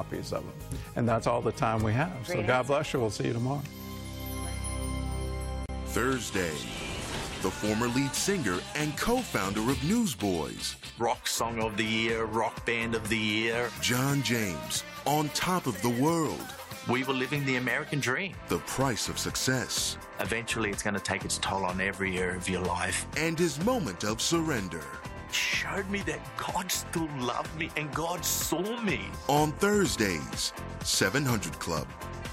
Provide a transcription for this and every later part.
copies of them. And that's all the time we have. So God bless you. We'll see you tomorrow. Thursday, the former lead singer and co-founder of Newsboys, Rock Song of the Year, Rock Band of the Year, John James, on top of the world. We were living the American dream. The price of success. Eventually, it's going to take its toll on every area of your life. And his moment of surrender. Showed me that God still loved me and God saw me. On Thursdays, 700 Club.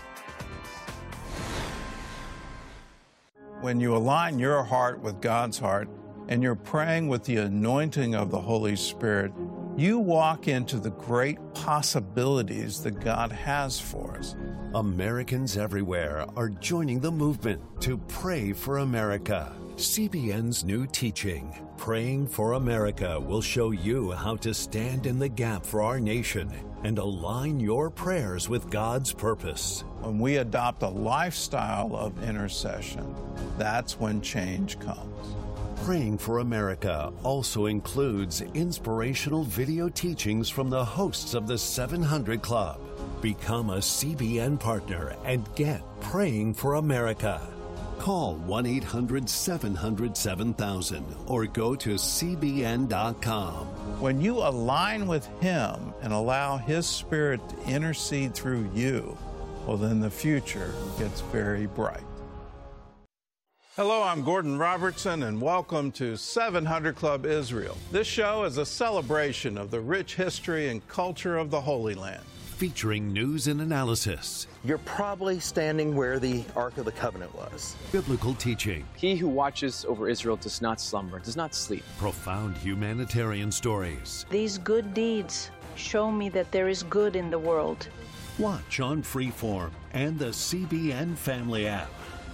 When you align your heart with God's heart and you're praying with the anointing of the Holy Spirit, you walk into the great possibilities that God has for us. Americans everywhere are joining the movement to pray for America. CBN's new teaching, Praying for America, will show you how to stand in the gap for our nation and align your prayers with God's purpose. When we adopt a lifestyle of intercession, that's when change comes. Praying for America also includes inspirational video teachings from the hosts of the 700 Club. Become a CBN partner and get Praying for America. Call 1-800-700-7000 or go to cbn.com. When you align with Him and allow His Spirit to intercede through you, well, then the future gets very bright. Hello, I'm Gordon Robertson, and welcome to 700 Club Israel. This show is a celebration of the rich history and culture of the Holy Land. Featuring news and analysis. You're probably standing where the Ark of the Covenant was. Biblical teaching. He who watches over Israel does not slumber, does not sleep. Profound humanitarian stories. These good deeds show me that there is good in the world. Watch on Freeform and the CBN Family app.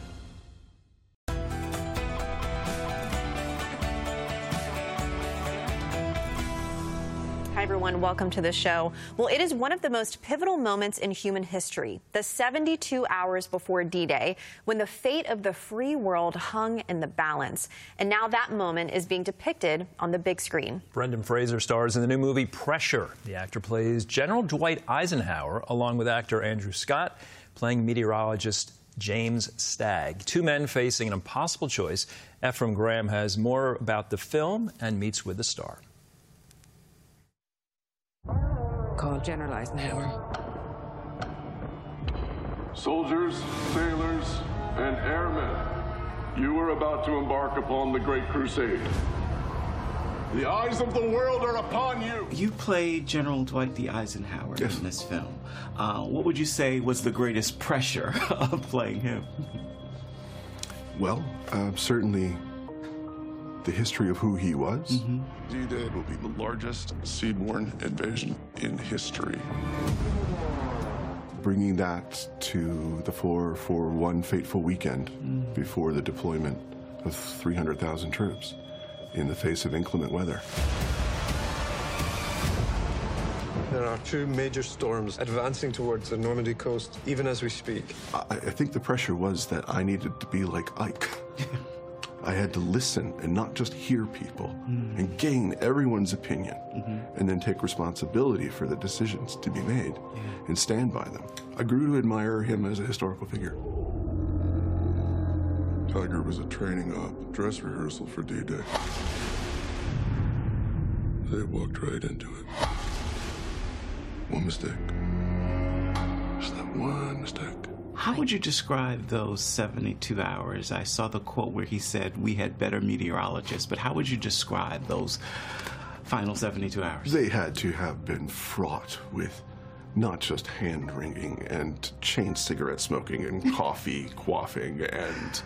Hi, everyone. Welcome to the show. Well, it is one of the most pivotal moments in human history, the 72 hours before D-Day, when the fate of the free world hung in the balance. And now that moment is being depicted on the big screen. Brendan Fraser stars in the new movie Pressure. The actor plays General Dwight Eisenhower, along with actor Andrew Scott, playing meteorologist James Stagg. Two men facing an impossible choice. Ephraim Graham has more about the film and meets with the star. Call General Eisenhower. Soldiers, sailors, and airmen, you are about to embark upon the Great Crusade. The eyes of the world are upon you. You played General Dwight D. Eisenhower in this film. What would you say was the greatest pressure of playing him? Well, certainly the history of who he was. D-Day will be the largest seaborne invasion in history. Bringing that to the fore for one fateful weekend before the deployment of 300,000 troops in the face of inclement weather. There are two major storms advancing towards the Normandy coast, even as we speak. I think the pressure was that I needed to be like Ike. I had to listen and not just hear people and gain everyone's opinion and then take responsibility for the decisions to be made and stand by them. I grew to admire him as a historical figure. Tiger was a training op, dress rehearsal for D-Day. They walked right into it. One mistake. Just that one mistake. How would you describe those 72 hours? I saw the quote where he said, we had better meteorologists, but how would you describe those final 72 hours? They had to have been fraught with not just hand-wringing and chain cigarette smoking and coffee quaffing and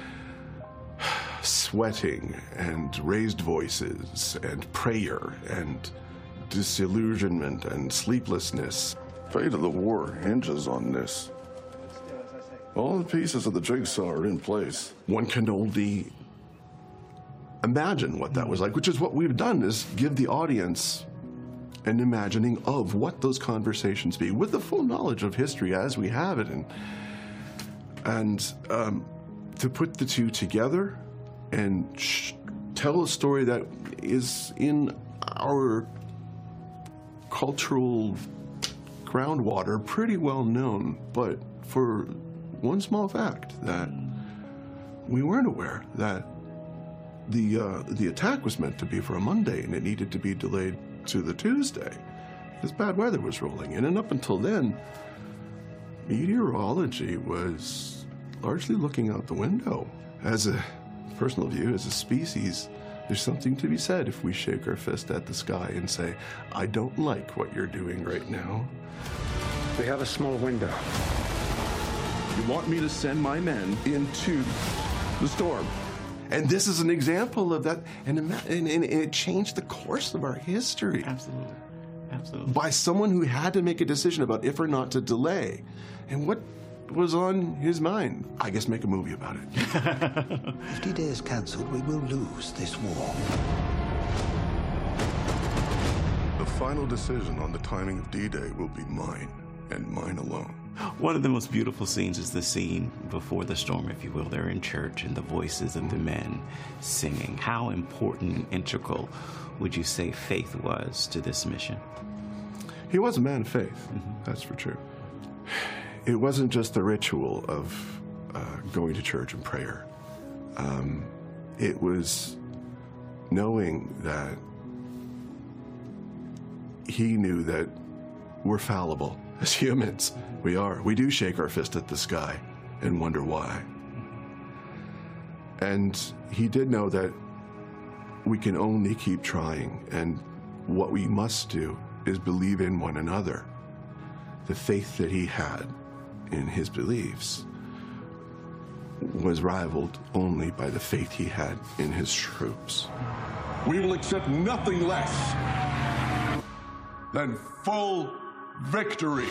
sweating and raised voices and prayer and disillusionment and sleeplessness. Fate of the war hinges on this. All the pieces of the jigsaw are in place. One can only imagine what that was like, which is what we've done, is give the audience an imagining of what those conversations be, with the full knowledge of history as we have it, and to put the two together and tell a story that is in our cultural groundwater, pretty well known, but for one small fact that we weren't aware that the attack was meant to be for a Monday and it needed to be delayed to the Tuesday because bad weather was rolling in. And up until then, meteorology was largely looking out the window. As a personal view, as a species, there's something to be said if we shake our fist at the sky and say, I don't like what you're doing right now. We have a small window. You want me to send my men into the storm? And this is an example of that, and it changed the course of our history. Absolutely. Absolutely. By someone who had to make a decision about if or not to delay. And what was on his mind? I guess make a movie about it. If D-Day is cancelled, we will lose this war. The final decision on the timing of D-Day will be mine, and mine alone. One of the most beautiful scenes is the scene before the storm, if you will. They're in church and the voices of the men singing. How important and integral would you say faith was to this mission? He was a man of faith, that's for true. It wasn't just the ritual of going to church and prayer. It was knowing that he knew that we're fallible as humans. We are. We do shake our fist at the sky and wonder why. And he did know that we can only keep trying, and what we must do is believe in one another. The faith that he had in his beliefs was rivaled only by the faith he had in his troops. We will accept nothing less than full victory.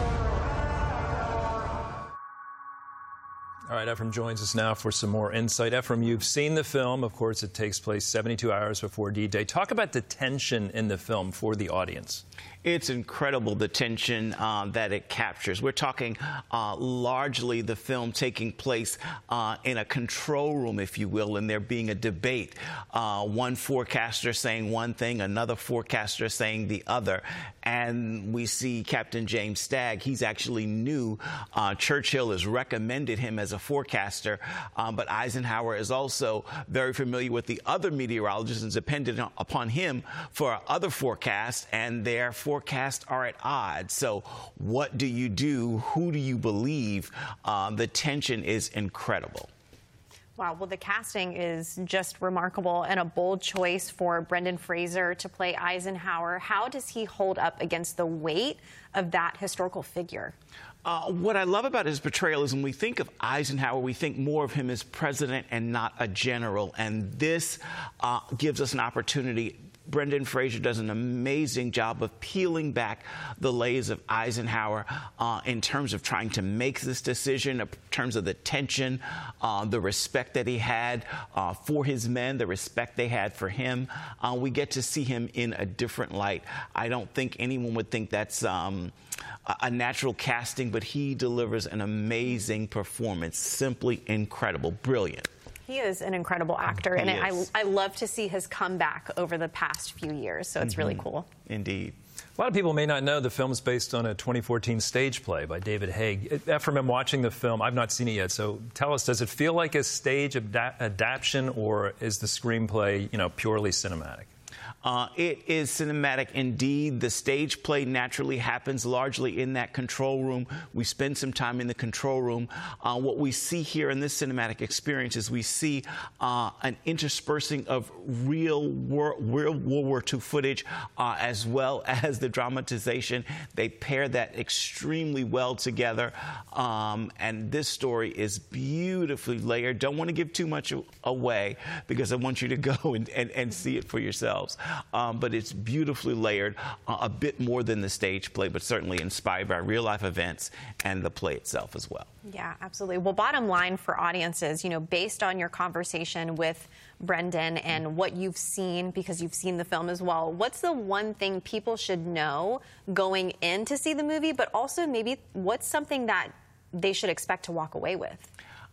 All right, Ephraim joins us now for some more insight. Ephraim, you've seen the film. Of course, it takes place 72 hours before D-Day. Talk about the tension in the film for the audience. It's incredible, the tension that it captures. We're talking largely the film taking place in a control room, if you will, and there being a debate. One forecaster saying one thing, another forecaster saying the other. And we see Captain James Stagg. He's actually new. Churchill has recommended him as a forecaster, but Eisenhower is also very familiar with the other meteorologists and depended upon him for other forecasts, and their forecasts are at odds. So what do you do? Who do you believe? The tension is incredible. Wow, well, the casting is just remarkable and a bold choice for Brendan Fraser to play Eisenhower. How does he hold up against the weight of that historical figure? What I love about his portrayal is when we think of Eisenhower, we think more of him as president and not a general. And this gives us an opportunity. Brendan Fraser does an amazing job of peeling back the layers of Eisenhower in terms of trying to make this decision, in terms of the tension, the respect that he had for his men, the respect they had for him. We get to see him in a different light. I don't think anyone would think that's a natural casting, but he delivers an amazing performance. Simply incredible, brilliant. He is an incredible actor, and I love to see his comeback over the past few years, so it's really cool. Indeed. A lot of people may not know the film is based on a 2014 stage play by David Haig. Ephraim, I'm watching the film. I've not seen it yet, so tell us, does it feel like a stage adaptation, or is the screenplay, purely cinematic? It is cinematic indeed. The stage play naturally happens largely in that control room. We spend some time in the control room. What we see here in this cinematic experience is we see an interspersing of real World War II footage as well as the dramatization. They pair that extremely well together. And this story is beautifully layered. Don't want to give too much away because I want you to go and see it for yourselves. But it's beautifully layered, a bit more than the stage play, but certainly inspired by real-life events and the play itself as well. Yeah, absolutely. Well, bottom line for audiences, based on your conversation with Brendan and what you've seen, because you've seen the film as well, what's the one thing people should know going in to see the movie, but also maybe what's something that they should expect to walk away with?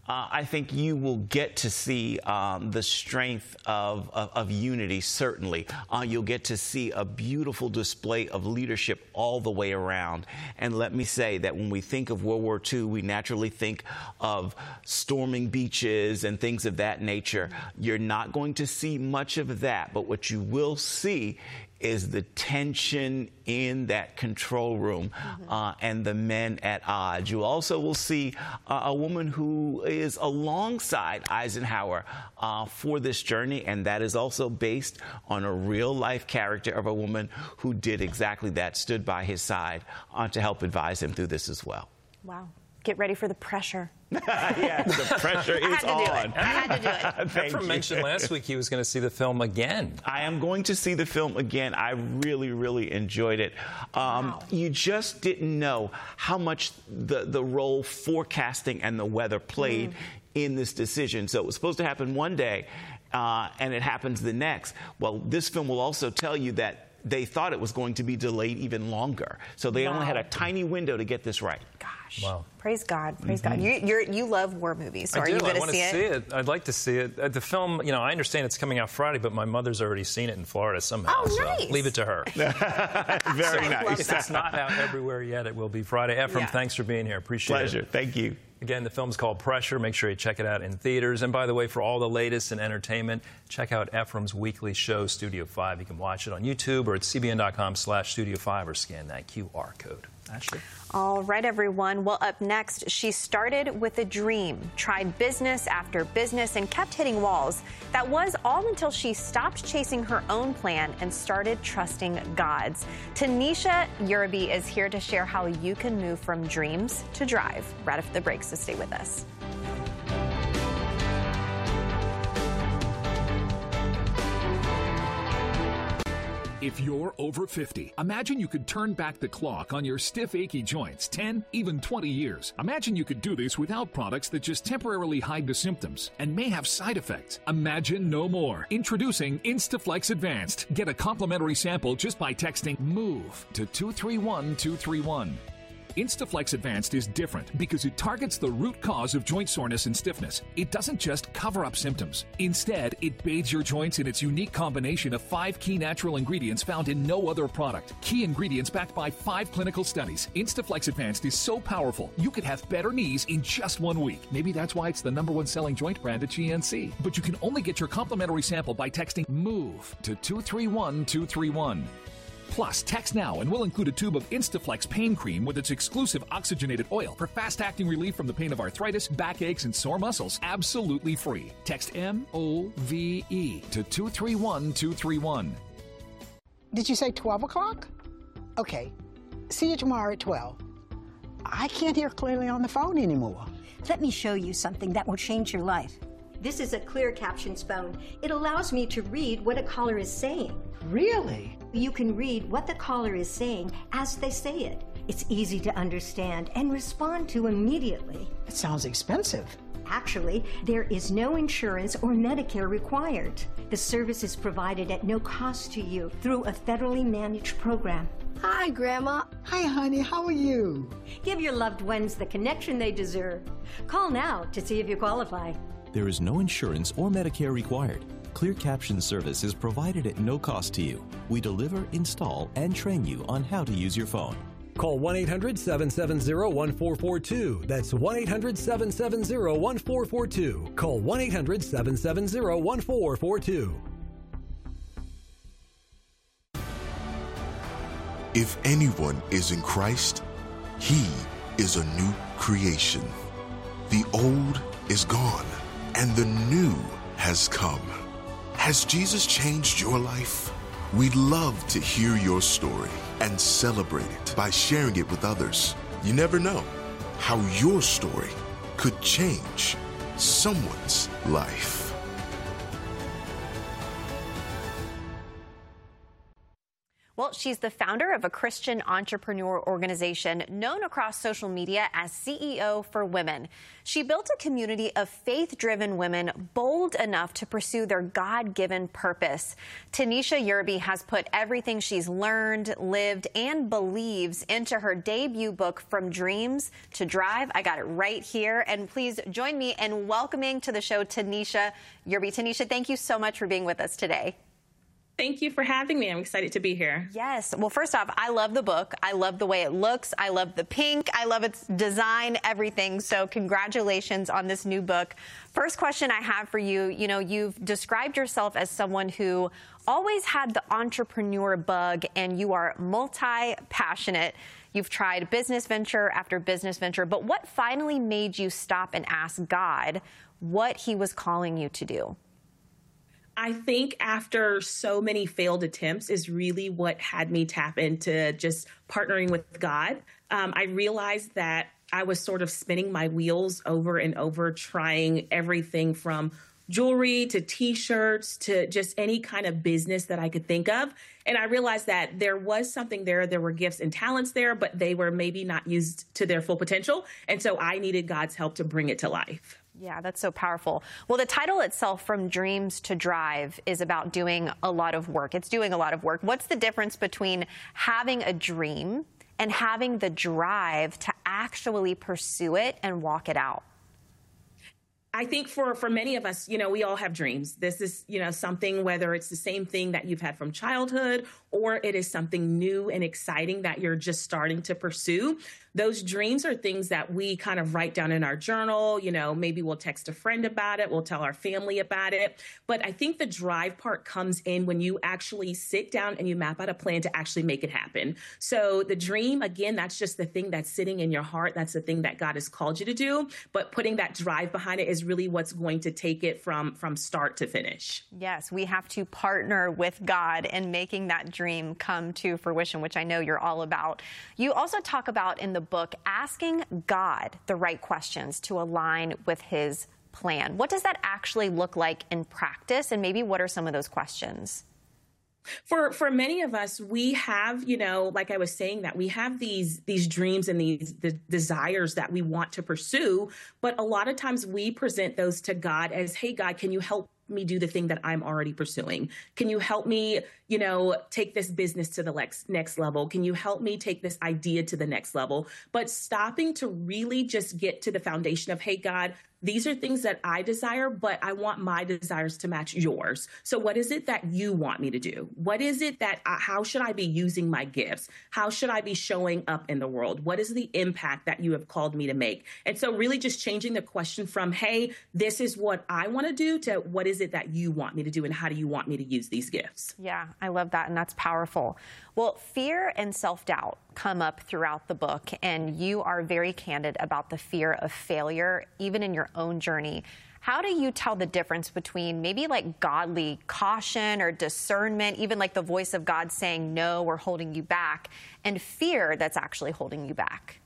I think you will get to see the strength of unity, certainly. You'll get to see a beautiful display of leadership all the way around. And let me say that when we think of World War II, we naturally think of storming beaches and things of that nature. You're not going to see much of that, but what you will see is the tension in that control room and the men at odds. You also will see a woman who is alongside Eisenhower for this journey, and that is also based on a real-life character of a woman who did exactly that, stood by his side to help advise him through this as well. Wow. Get ready for the pressure. Yes, the pressure is on. I had to do it. Efrem mentioned last week he was going to see the film again. I am going to see the film again. I really, really enjoyed it. Wow. You just didn't know how much the role forecasting and the weather played in this decision. So it was supposed to happen one day, and it happens the next. Well, this film will also tell you that they thought it was going to be delayed even longer. So they only had a tiny window to get this right. Gosh. Wow. Praise God. Praise God. You love war movies, so are you going to see it? I'd like to see it. The film, you know, I understand it's coming out Friday, but my mother's already seen it in Florida somehow. Oh, nice. So leave it to her. Very nice. If it's not out everywhere yet, it will be Friday. Efrem, thanks for being here. Appreciate it. Pleasure. Thank you. Again, the film's called Pressure. Make sure you check it out in theaters. And by the way, for all the latest in entertainment, check out Efrem's weekly show, Studio 5. You can watch it on YouTube or at cbn.com/Studio5 or scan that QR code. Ashley. All right, everyone. Well, up next, she started with a dream, tried business after business, and kept hitting walls. That was all until she stopped chasing her own plan and started trusting God's. Tanisha Uraby is here to share how you can move from dreams to drive. Right after the break, so stay with us. If you're over 50, imagine you could turn back the clock on your stiff, achy joints 10, even 20 years. Imagine you could do this without products that just temporarily hide the symptoms and may have side effects. Imagine no more. Introducing Instaflex Advanced. Get a complimentary sample just by texting MOVE to 231231. Instaflex Advanced is different because it targets the root cause of joint soreness and stiffness. It doesn't just cover up symptoms. Instead, it bathes your joints in its unique combination of 5 key natural ingredients found in no other product. Key ingredients backed by 5 clinical studies. Instaflex Advanced is so powerful, you could have better knees in just 1 week. Maybe that's why it's the #1 selling joint brand at GNC. But you can only get your complimentary sample by texting MOVE to 231231. Plus, text now and we'll include a tube of Instaflex pain cream with its exclusive oxygenated oil for fast-acting relief from the pain of arthritis, backaches, and sore muscles, absolutely free. Text MOVE to 231231. Did you say 12 o'clock? Okay. See you tomorrow at 12. I can't hear clearly on the phone anymore. Let me show you something that will change your life. This is a clear captions phone. It allows me to read what a caller is saying. Really? You can read what the caller is saying as they say it. It's easy to understand and respond to immediately. It sounds expensive. Actually, there is no insurance or Medicare required. The service is provided at no cost to you through a federally managed program. Hi, Grandma. Hi, honey. How are you? Give your loved ones the connection they deserve. Call now to see if you qualify. There is no insurance or Medicare required. Clear Caption service is provided at no cost to you. We deliver, install, and train you on how to use your phone. Call 1-800-770-1442. That's 1-800-770-1442. Call 1-800-770-1442. If anyone is in Christ, he is a new creation. The old is gone, and the new has come. Has Jesus changed your life? We'd love to hear your story and celebrate it by sharing it with others. You never know how your story could change someone's life. Well, Well, she's the founder of a Christian entrepreneur organization known across social media as CEO for Women. She built a community of faith-driven women bold enough to pursue their God-given purpose. Tanisha Yerby has put everything she's learned, lived, and believes into her debut book, From Dreams to Drive. I got it right here. And please join me in welcoming to the show Tanisha Yerby. Tanisha, thank you so much for being with us today. Thank you for having me. I'm excited to be here. Yes. Well, first off, I love the book. I love the way it looks. I love the pink. I love its design, everything. So congratulations on this new book. First question I have for you, you've described yourself as someone who always had the entrepreneur bug, and you are multi-passionate. You've tried business venture after business venture, but what finally made you stop and ask God what he was calling you to do? I think after so many failed attempts is really what had me tap into just partnering with God. I realized that I was sort of spinning my wheels over and over, trying everything from jewelry to T-shirts to just any kind of business that I could think of. And I realized that there was something there. There were gifts and talents there, but they were maybe not used to their full potential. And so I needed God's help to bring it to life. Yeah, that's so powerful. Well, the title itself, From Dreams to Drive, is about doing a lot of work. It's doing a lot of work. What's the difference between having a dream and having the drive to actually pursue it and walk it out? I think for many of us, we all have dreams. This is, something, whether it's the same thing that you've had from childhood or it is something new and exciting that you're just starting to pursue. Those dreams are things that we kind of write down in our journal. Maybe we'll text a friend about it. We'll tell our family about it. But I think the drive part comes in when you actually sit down and you map out a plan to actually make it happen. So the dream, again, that's just the thing that's sitting in your heart. That's the thing that God has called you to do. But putting that drive behind it is really what's going to take it from start to finish. Yes, we have to partner with God in making that dream come to fruition, which I know you're all about. You also talk about in the book asking God the right questions to align with his plan. What does that actually look like in practice? And maybe what are some of those questions? For many of us, we have, like I was saying, that we have these dreams and these desires that we want to pursue. But a lot of times we present those to God as, hey, God, can you help me do the thing that I'm already pursuing? Can you help me, take this business to the next level? Can you help me take this idea to the next level? But stopping to really just get to the foundation of, hey, God, these are things that I desire, but I want my desires to match yours. So what is it that you want me to do? What is it that, how should I be using my gifts? How should I be showing up in the world? What is the impact that you have called me to make? And so really just changing the question from, hey, this is what I want to do, to what is it that you want me to do and how do you want me to use these gifts? Yeah, I love that. And that's powerful. Well, fear and self-doubt come up throughout the book, and you are very candid about the fear of failure, even in your own journey. How do you tell the difference between maybe like godly caution or discernment, even like the voice of God saying no or holding you back, and fear that's actually holding you back?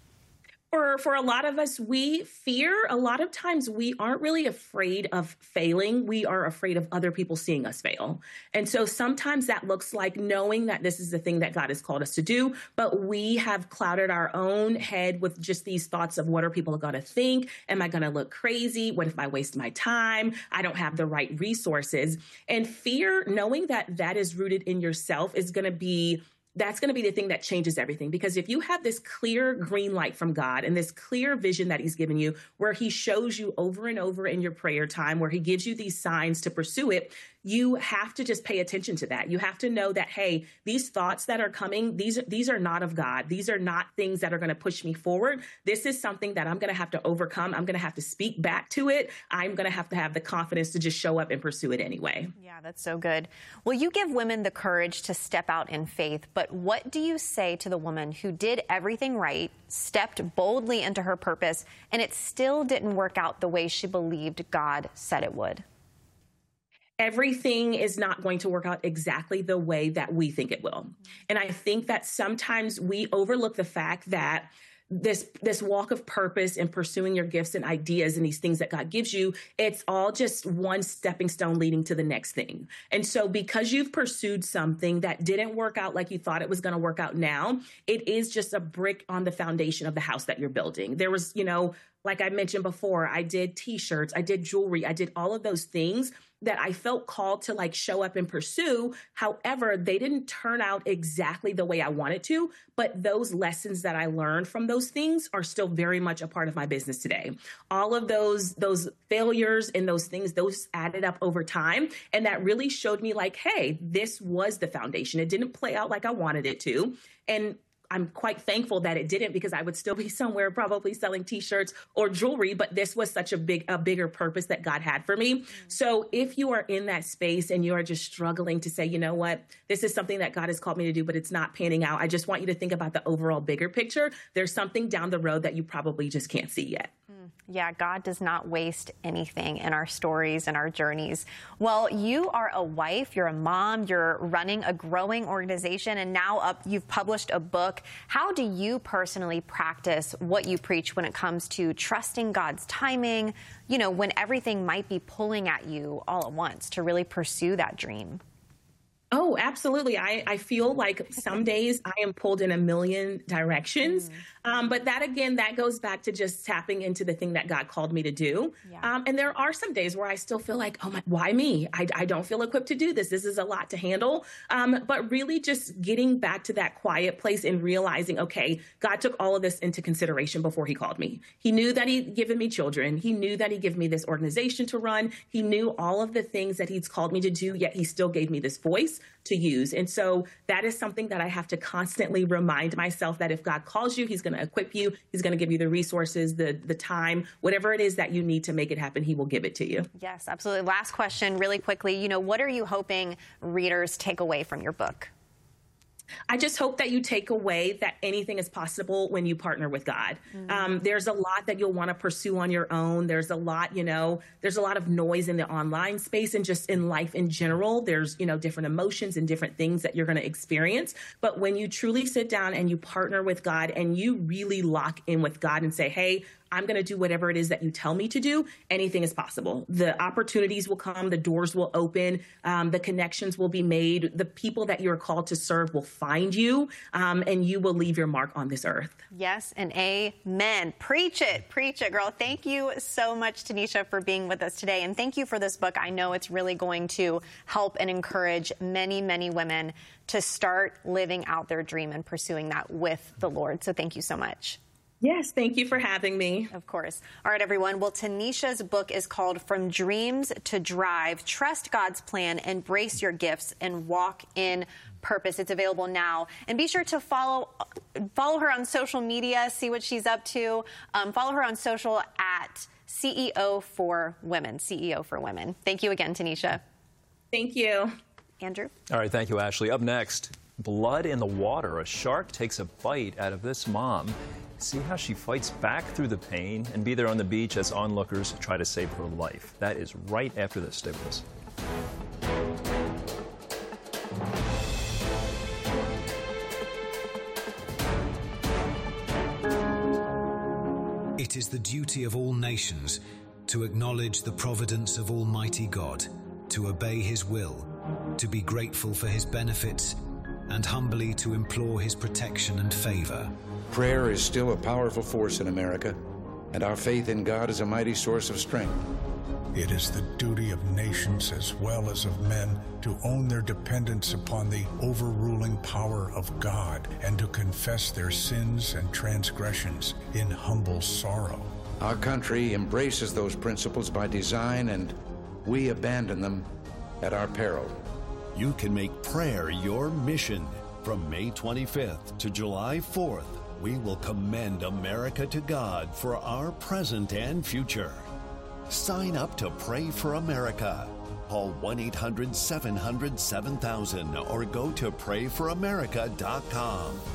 For a lot of us, we fear. A lot of times we aren't really afraid of failing. We are afraid of other people seeing us fail. And so sometimes that looks like knowing that this is the thing that God has called us to do, but we have clouded our own head with just these thoughts of what are people going to think? Am I going to look crazy? What if I waste my time? I don't have the right resources. And fear, knowing that that is rooted in yourself, is going to be that's going to be the thing that changes everything. Because if you have this clear green light from God and this clear vision that he's given you, where he shows you over and over in your prayer time, where he gives you these signs to pursue it, you have to just pay attention to that. You have to know that, hey, these thoughts that are coming, these are not of God. These are not things that are going to push me forward. This is something that I'm going to have to overcome. I'm going to have to speak back to it. I'm going to have the confidence to just show up and pursue it anyway. Yeah, that's so good. Well, you give women the courage to step out in faith, but what do you say to the woman who did everything right, stepped boldly into her purpose, and it still didn't work out the way she believed God said it would? Everything is not going to work out exactly the way that we think it will. And I think that sometimes we overlook the fact that this walk of purpose and pursuing your gifts and ideas and these things that God gives you, it's all just one stepping stone leading to the next thing. And so because you've pursued something that didn't work out like you thought it was going to work out now, it is just a brick on the foundation of the house that you're building. There was, like I mentioned before, I did t-shirts, I did jewelry, I did all of those things that I felt called to like show up and pursue. However, they didn't turn out exactly the way I wanted to, but those lessons that I learned from those things are still very much a part of my business today. All of those failures and those things, those added up over time. And that really showed me like, hey, this was the foundation. It didn't play out like I wanted it to. And I'm quite thankful that it didn't, because I would still be somewhere probably selling t-shirts or jewelry, but this was such a bigger purpose that God had for me. So if you are in that space and you are just struggling to say, you know what, this is something that God has called me to do, but it's not panning out, I just want you to think about the overall bigger picture. There's something down the road that you probably just can't see yet. Yeah, God does not waste anything in our stories and our journeys. Well, you are a wife, you're a mom, you're running a growing organization, and now you've published a book. How do you personally practice what you preach when it comes to trusting God's timing, when everything might be pulling at you all at once to really pursue that dream? Oh, absolutely. I feel like some days I am pulled in a million directions. But that goes back to just tapping into the thing that God called me to do. Yeah. And there are some days where I still feel like, why me? I don't feel equipped to do this. This is a lot to handle. But really just getting back to that quiet place and realizing, okay, God took all of this into consideration before he called me. He knew that he'd given me children. He knew that he'd given me this organization to run. He knew all of the things that he's called me to do, yet he still gave me this voice to use. And so that is something that I have to constantly remind myself that if God calls you, he's going to equip you. He's going to give you the resources, the time, whatever it is that you need to make it happen, he will give it to you. Yes, absolutely. Last question, really quickly. What are you hoping readers take away from your book? I just hope that you take away that anything is possible when you partner with God. There's a lot that you'll want to pursue on your own. There's a lot, there's a lot of noise in the online space and just in life in general. There's, different emotions and different things that you're going to experience. But when you truly sit down and you partner with God and you really lock in with God and say, hey, I'm going to do whatever it is that you tell me to do, anything is possible. The opportunities will come, the doors will open, the connections will be made, the people that you're called to serve will find you, and you will leave your mark on this earth. Yes, and amen. Preach it, girl. Thank you so much, Tanisha, for being with us today, and thank you for this book. I know it's really going to help and encourage many, many women to start living out their dream and pursuing that with the Lord. So thank you so much. Yes, thank you for having me. Of course. All right, everyone. Well, Tanisha's book is called From Dreams to Drive. Trust God's plan, embrace your gifts, and walk in purpose. It's available now. And be sure to follow her on social media, see what she's up to. Follow her on social at CEO for Women. CEO for Women. Thank you again, Tanisha. Thank you. Andrew? All right, thank you, Ashley. Up next, blood in the water. A shark takes a bite out of this mom. See how she fights back through the pain and be there on the beach as onlookers try to save her life. That is right after this. Stay with us. It is the duty of all nations to acknowledge the providence of Almighty God, to obey His will, to be grateful for His benefits, and humbly to implore His protection and favor. Prayer is still a powerful force in America, and our faith in God is a mighty source of strength. It is the duty of nations as well as of men to own their dependence upon the overruling power of God and to confess their sins and transgressions in humble sorrow. Our country embraces those principles by design, and we abandon them at our peril. You can make prayer your mission. From May 25th to July 4th, we will commend America to God for our present and future. Sign up to Pray for America. Call 1-800-700-7000 or go to prayforamerica.com.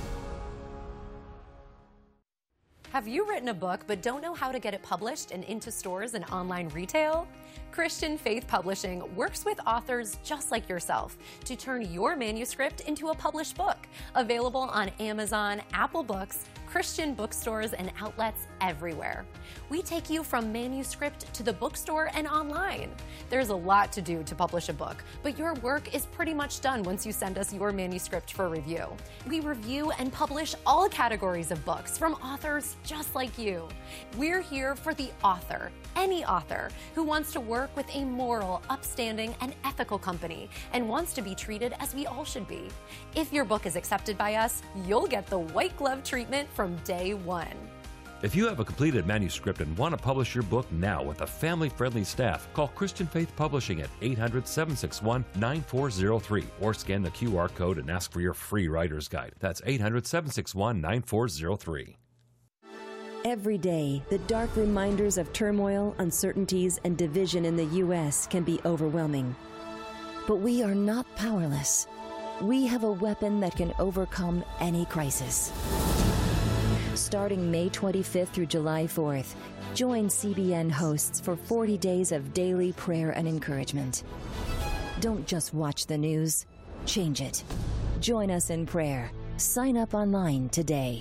Have you written a book but don't know how to get it published and into stores and online retail? Christian Faith Publishing works with authors just like yourself to turn your manuscript into a published book. Available on Amazon, Apple Books, Christian bookstores and outlets everywhere. We take you from manuscript to the bookstore and online. There's a lot to do to publish a book, but your work is pretty much done once you send us your manuscript for review. We review and publish all categories of books from authors just like you. We're here for the author, any author who wants to work with a moral, upstanding, and ethical company and wants to be treated as we all should be. If your book is accepted by us, you'll get the white glove treatment from day one. If you have a completed manuscript and want to publish your book now with a family-friendly staff, call Christian Faith Publishing at 800-761-9403 or scan the QR code and ask for your free writer's guide. That's 800-761-9403. Every day, the dark reminders of turmoil, uncertainties, and division in the U.S. can be overwhelming. But we are not powerless. We have a weapon that can overcome any crisis. Starting May 25th through July 4th, join CBN hosts for 40 days of daily prayer and encouragement. Don't just watch the news, change it. Join us in prayer. Sign up online today.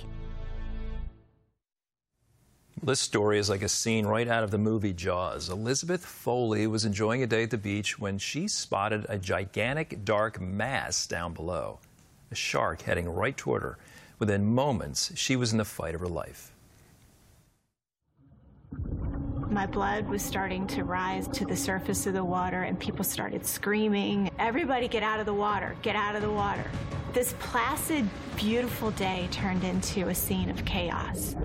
This story is like a scene right out of the movie Jaws. Elizabeth Foley was enjoying a day at the beach when she spotted a gigantic dark mass down below. A shark heading right toward her. Within moments, she was in the fight of her life. My blood was starting to rise to the surface of the water, and people started screaming, "Everybody get out of the water, get out of the water." This placid, beautiful day turned into a scene of chaos.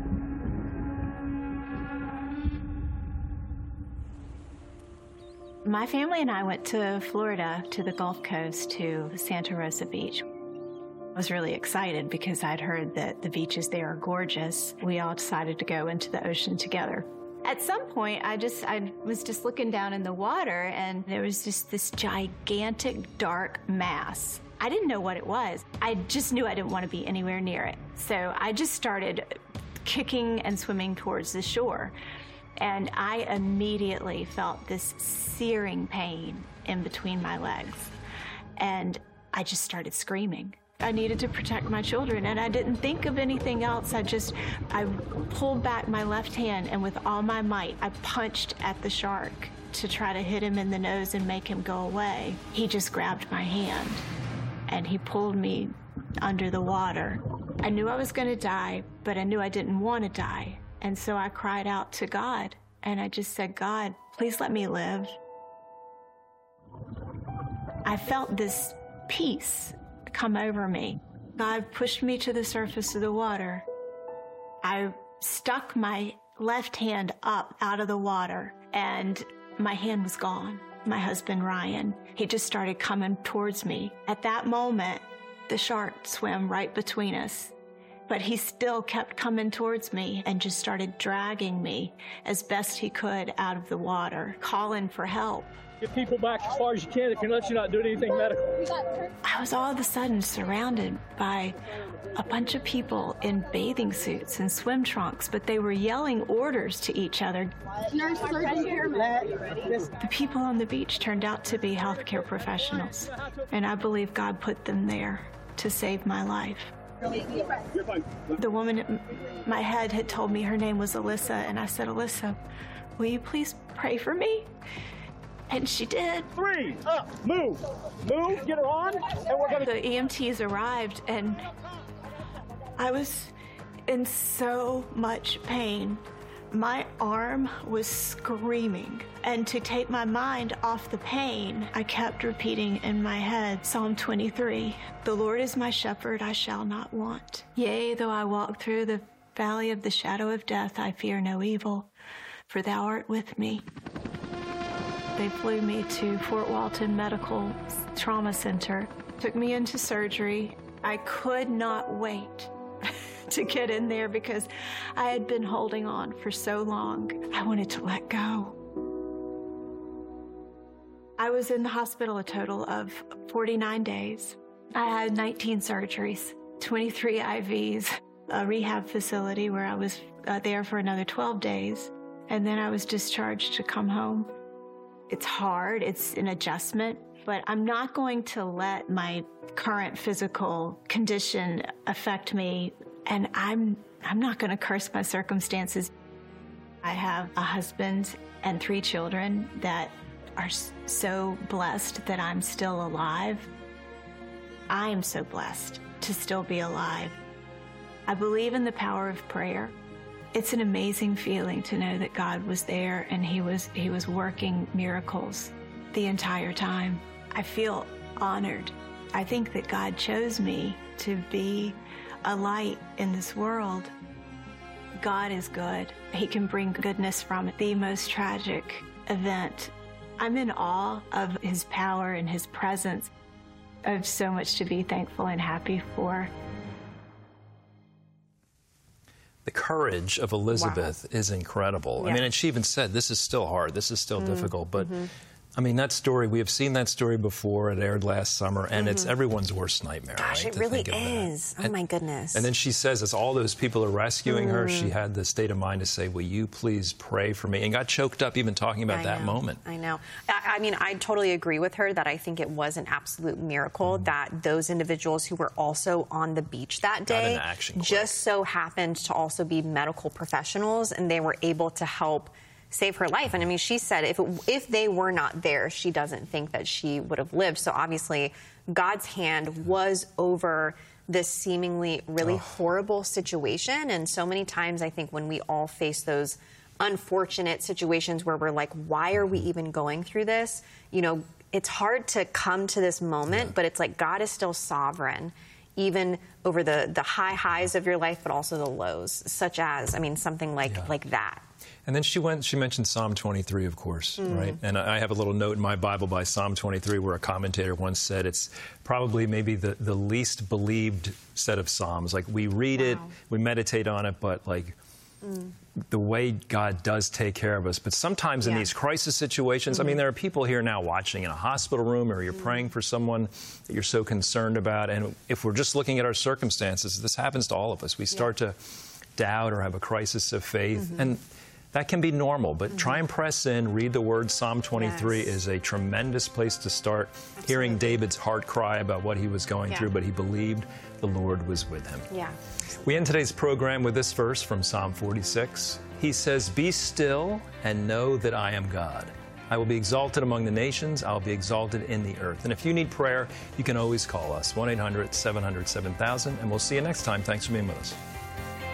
My family and I went to Florida, to the Gulf Coast, to Santa Rosa Beach. I was really excited because I'd heard that the beaches there are gorgeous. We all decided to go into the ocean together. At some point, I was just looking down in the water, and there was just this gigantic dark mass. I didn't know what it was. I just knew I didn't want to be anywhere near it. So I just started kicking and swimming towards the shore. And I immediately felt this searing pain in between my legs. And I just started screaming. I needed to protect my children, and I didn't think of anything else. I pulled back my left hand, and with all my might, I punched at the shark to try to hit him in the nose and make him go away. He just grabbed my hand, and he pulled me under the water. I knew I was going to die, but I knew I didn't want to die. And so I cried out to God, and I just said, "God, please let me live." I felt this peace come over me. God pushed me to the surface of the water. I stuck my left hand up out of the water, and my hand was gone. My husband, Ryan, he just started coming towards me. At that moment, the shark swam right between us, but he still kept coming towards me and just started dragging me as best he could out of the water, calling for help. Get people back as far as you can unless you're not doing anything medical. I was all of a sudden surrounded by a bunch of people in bathing suits and swim trunks, but they were yelling orders to each other. The people on the beach turned out to be healthcare professionals, and I believe God put them there to save my life. The woman at my head had told me her name was Alyssa, and I said, "Alyssa, will you please pray for me?" And she did. 3, up, move, get her on, and we're gonna... The EMTs arrived, and I was in so much pain. My arm was screaming, and to take my mind off the pain, I kept repeating in my head Psalm 23, "The Lord is my shepherd, I shall not want. Yea, though I walk through the valley of the shadow of death, I fear no evil, for thou art with me." They flew me to Fort Walton Medical Trauma Center, took me into surgery. I could not wait to get in there because I had been holding on for so long. I wanted to let go. I was in the hospital a total of 49 days. I had 19 surgeries, 23 IVs, a rehab facility where I was there for another 12 days, and then I was discharged to come home. It's hard, it's an adjustment, but I'm not going to let my current physical condition affect me And I'm not going to curse my circumstances. I have a husband and 3 children that are so blessed that I'm still alive. I am so blessed to still be alive. I believe in the power of prayer. It's an amazing feeling to know that God was there and He was working miracles the entire time. I feel honored. I think that God chose me to be a light in this world. God is good. He can bring goodness from the most tragic event. I'm in awe of His power and His presence. I have so much to be thankful and happy for. The courage of Elizabeth is incredible. Yeah. I mean, and she even said, this is still hard, this is still difficult, but I mean, that story, we have seen that story before. It aired last summer, and it's everyone's worst nightmare. Gosh, right, it really is. Oh, my goodness. And then she says, as all those people are rescuing her, she had the state of mind to say, will you please pray for me? And got choked up even talking about that moment. I know. I mean, I totally agree with her that I think it was an absolute miracle that those individuals who were also on the beach that day just so happened to also be medical professionals, and they were able to help save her life. And I mean, she said if they were not there, she doesn't think that she would have lived. So obviously, God's hand was over this seemingly really horrible situation. And so many times, I think when we all face those unfortunate situations where we're like, why are we even going through this? You know, it's hard to come to this moment, but it's like God is still sovereign, even over the high highs of your life, but also the lows, such as, I mean, something like that. And then she mentioned Psalm 23, of course, right? And I have a little note in my Bible by Psalm 23 where a commentator once said it's probably maybe the least believed set of Psalms. Like, we read it, we meditate on it, but like the way God does take care of us. But sometimes in these crisis situations, I mean, there are people here now watching in a hospital room, or you're praying for someone that you're so concerned about. And if we're just looking at our circumstances, this happens to all of us. We start to doubt or have a crisis of faith. And that can be normal, but try and press in, read the Word. Psalm 23 is a tremendous place to start. Hearing David's heart cry about what he was going through, but he believed the Lord was with him. We end today's program with this verse from Psalm 46. He says, "Be still and know that I am God. I will be exalted among the nations. I will be exalted in the earth." And if you need prayer, you can always call us, 1-800-700-7000, and we'll see you next time. Thanks for being with us.